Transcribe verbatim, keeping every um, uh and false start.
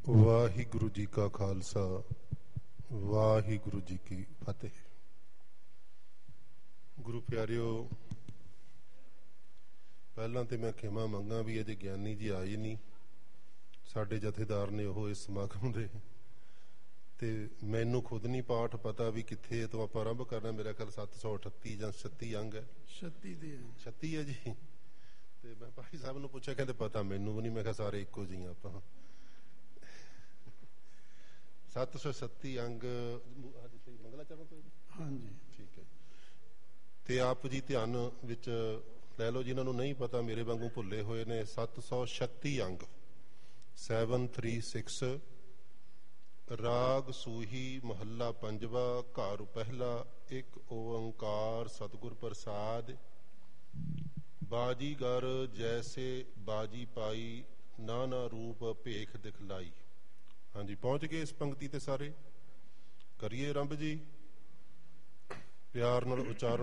ਵਾਹਿਗੁਰੂ ਜੀ ਕਾ ਖਾਲਸਾ ਵਾਹਿਗੁਰੂ ਜੀ ਕੀ ਫਤਿਹ। ਗੁਰੂ ਪਿਆਰਿਓ, ਪਹਿਲਾਂ ਤੇ ਮੈਂ ਖਿਮਾ ਮੰਗਾ ਵੀ ਅਜੇ ਗਿਆਨੀ ਜੀ ਆਏ ਨਹੀਂ, ਸਾਡੇ ਜਥੇਦਾਰ ਨੇ ਉਹ ਇਸ ਸਮਾਗਮ ਦੇ, ਤੇ ਮੈਨੂੰ ਖੁਦ ਨਹੀਂ ਪਾਠ ਪਤਾ ਵੀ ਕਿੱਥੇ ਤੋਂ ਆਪਾਂ ਆਰੰਭ ਕਰਨਾ। ਮੇਰਾ ਖਿਆਲ ਸੱਤ ਸੌ ਅਠੱਤੀ ਜਾਂ ਛੱਤੀ ਅੰਗ ਹੈ, ਛੱਤੀ ਦੇ ਛੱਤੀ ਹੈ ਜੀ। ਤੇ ਮੈਂ ਭਾਈ ਸਾਹਿਬ ਨੂੰ ਪੁੱਛਿਆ, ਕਹਿੰਦੇ ਪਤਾ ਮੈਨੂੰ ਵੀ ਨਹੀਂ। ਮੈਂ ਕਿਹਾ ਸਾਰੇ ਇੱਕੋ ਜਿਹੇ ਆਪਾਂ। ਸੱਤ ਸੌ ਛੱਤੀ ਅੰਗ ਮੰਗਲਾ ਚਰਨ ਤੋਂ, ਹਾਂਜੀ ਠੀਕ ਹੈ। ਤੇ ਆਪ ਜੀ ਧਿਆਨ ਵਿੱਚ ਲੈ ਲਓ, ਜਿਨ੍ਹਾਂ ਨੂੰ ਨਹੀਂ ਪਤਾ ਮੇਰੇ ਵਾਂਗੂ ਭੁੱਲੇ ਹੋਏ ਨੇ। ਸੱਤ ਸੌ ਛੱਤੀ ਅੰਗ, ਸੈਵਨ ਥ੍ਰੀ ਸਿਕਸ। ਰਾਗ ਸੂਹੀ ਮਹੱਲਾ ਪੰਜਵਾ, ਘਰ ਪਹਿਲਾ, ਇੱਕ ਓੰਕਾਰ ਸਤਿਗੁਰ ਪ੍ਰਸਾਦ। ਬਾਜੀਗਰ ਜੈਸੇ ਬਾਜੀ ਪਾਈ, ਨਾਨਾ ਰੂਪ ਭੇਖ ਦਿਖਲਾਈ। ਹਾਂਜੀ, ਪਹੁੰਚ ਗਏ ਇਸ ਪੰਕਤੀ ਤੇ ਸਾਰੇ। ਕਰੀਏ ਆਰੰਭ ਜੀ, ਪਿਆਰ ਨਾਲ ਉਚਾਰਨ